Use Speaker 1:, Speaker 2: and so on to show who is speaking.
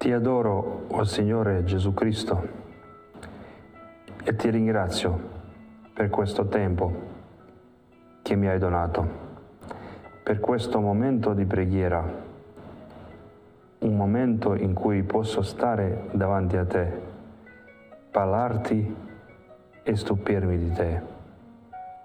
Speaker 1: Ti adoro, o Signore Gesù Cristo, e ti ringrazio per questo tempo che mi hai donato, per questo momento di preghiera, un momento in cui posso stare davanti a te, parlarti e stupirmi di te.